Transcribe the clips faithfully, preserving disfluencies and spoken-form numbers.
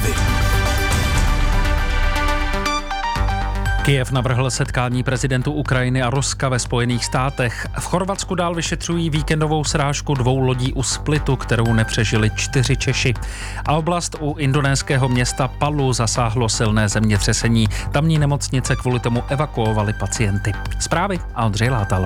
zprávy. Kyjev navrhl setkání prezidentů Ukrajiny a Ruska ve Spojených státech. V Chorvatsku dál vyšetřují víkendovou srážku dvou lodí u Splitu, kterou nepřežili čtyři Češi. A oblast u indonéského města Palu zasáhlo silné zemětřesení. Tamní nemocnice kvůli tomu evakuovali pacienty. Zprávy a Ondřej Látal.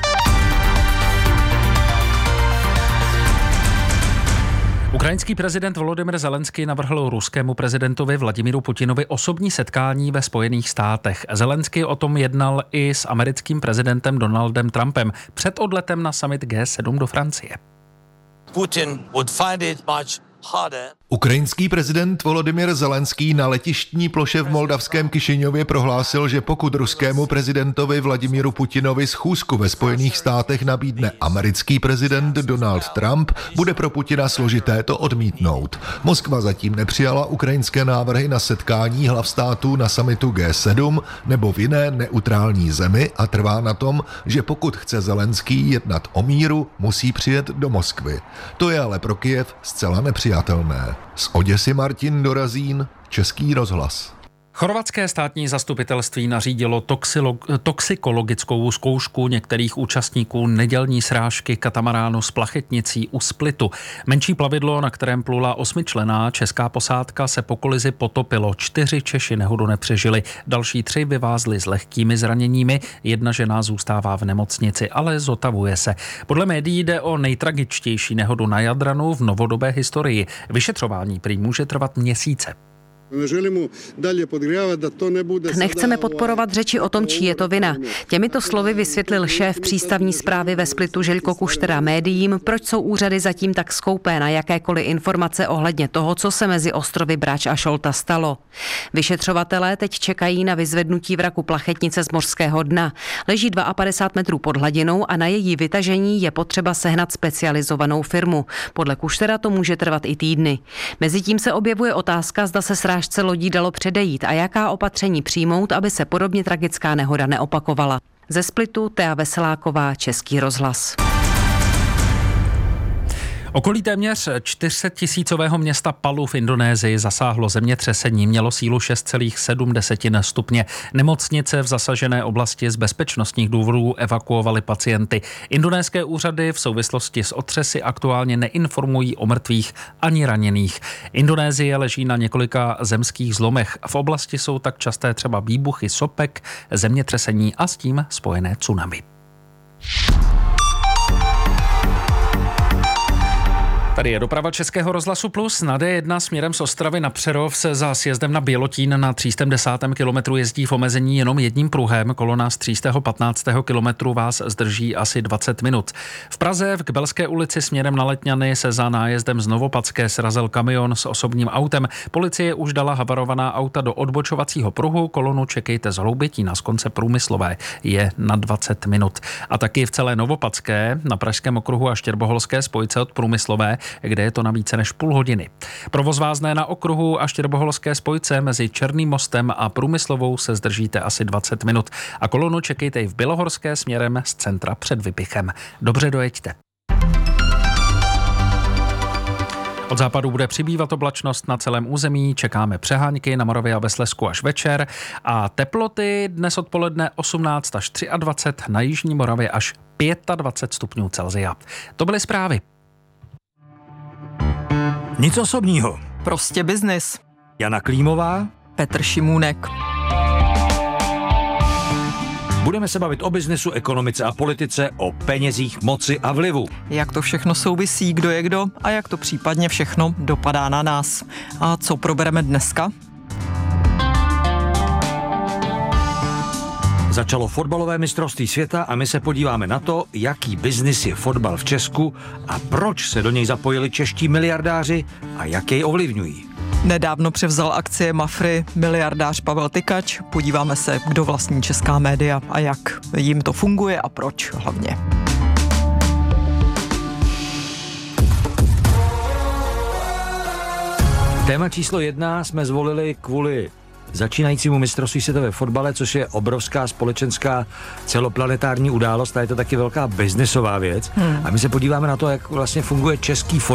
Ukrajinský prezident Volodymyr Zelenský navrhl ruskému prezidentovi Vladimíru Putinovi osobní setkání ve Spojených státech. Zelenský o tom jednal i s americkým prezidentem Donaldem Trumpem před odletem na summit G sedm do Francie. Putin would find it much harder. Ukrajinský prezident Volodymyr Zelenský na letištní ploše v moldavském Kišiňově prohlásil, že pokud ruskému prezidentovi Vladimíru Putinovi schůzku ve Spojených státech nabídne americký prezident Donald Trump, bude pro Putina složité to odmítnout. Moskva zatím nepřijala ukrajinské návrhy na setkání hlav států na summitu G sedm nebo v jiné neutrální zemi a trvá na tom, že pokud chce Zelenský jednat o míru, musí přijet do Moskvy. To je ale pro Kyjev zcela nepřijatelné. Z Oděsy Martin Dorazín, Český rozhlas. Chorvatské státní zastupitelství nařídilo toxilo- toxikologickou zkoušku některých účastníků nedělní srážky katamaránu s plachetnicí u Splitu. Menší plavidlo, na kterém plula osmičlenná česká posádka, se po kolizi potopilo. Čtyři Češi nehodu nepřežili, další tři vyvázli s lehkými zraněními, jedna žena zůstává v nemocnici, ale zotavuje se. Podle médií jde o nejtragičtější nehodu na Jadranu v novodobé historii. Vyšetřování prý může trvat měsíce. Nechceme podporovat řeči o tom, čí je to vina. Těmito slovy vysvětlil šéf přístavní správy ve Splitu Željko Kuštera médiím, proč jsou úřady zatím tak skoupé na jakékoliv informace ohledně toho, co se mezi ostrovy Brač a Šolta stalo. Vyšetřovatelé teď čekají na vyzvednutí vraku plachetnice z mořského dna. Leží padesát dva metrů pod hladinou a na její vytažení je potřeba sehnat specializovanou firmu. Podle Kuštera to může trvat i týdny. Mezitím se objevuje otázka, zda se srážka lodí dalo předejít a jaká opatření přijmout, aby se podobně tragická nehoda neopakovala. Ze Splitu Tea Veseláková, Český rozhlas. Okolí téměř čtyřsettisícového města Palu v Indonésii zasáhlo zemětřesení, mělo sílu šest celá sedm stupně. Nemocnice v zasažené oblasti z bezpečnostních důvodů evakuovaly pacienty. Indonéské úřady v souvislosti s otřesy aktuálně neinformují o mrtvých ani raněných. Indonésie leží na několika zemských zlomech. V oblasti jsou tak časté třeba výbuchy sopek, zemětřesení a s tím spojené tsunami. Tady je doprava Českého rozhlasu Plus. Na D jedna směrem z Ostravy na Přerov se za sjezdem na Bělotín na tři sta desátém kilometru jezdí v omezení jenom jedním pruhem. Kolona z tři sta patnáctého kilometru vás zdrží asi dvacet minut. V Praze v Kbelské ulici směrem na Letňany se za nájezdem z Novopadské srazil kamion s osobním autem. Policie už dala havarovaná auta do odbočovacího pruhu. Kolonu čekejte z Hloubětína z konce Průmyslové. Je na dvacet minut. A taky v celé Novopadské na Pražském okruhu a Štěrboholské spojce od Průmyslové, kde je to na více než půl hodiny. Provoz vázne na okruhu a Štěrboholské spojce mezi Černým mostem a Průmyslovou se zdržíte asi dvacet minut a kolonu čekejte i v Bělohorské směrem z centra před Vypichem. Dobře dojeďte. Od západu bude přibývat oblačnost na celém území, čekáme přehánky na Moravě a ve Slezsku až večer a teploty dnes odpoledne osmnáct až dvacet tři, na jižní Moravě až dvacet pět stupňů Celsia. To byly zprávy. Nic osobního. Prostě biznis. Jana Klímová, Petr Šimůnek. Budeme se bavit o biznesu, ekonomice a politice, o penězích, moci a vlivu. Jak to všechno souvisí, kdo je kdo a jak to případně všechno dopadá na nás. A co probereme dneska? Začalo fotbalové mistrovství světa a my se podíváme na to, jaký biznis je fotbal v Česku a proč se do něj zapojili čeští miliardáři a jak jej ovlivňují. Nedávno převzal akcie Mafry miliardář Pavel Tykač. Podíváme se, kdo vlastní česká média a jak jim to funguje a proč hlavně. Téma číslo jedna jsme zvolili kvůli začínajícímu mistrovství světa ve fotbale, což je obrovská společenská celoplanetární událost a je to taky velká biznesová věc. Hmm. A my se podíváme na to, jak vlastně funguje český fotbal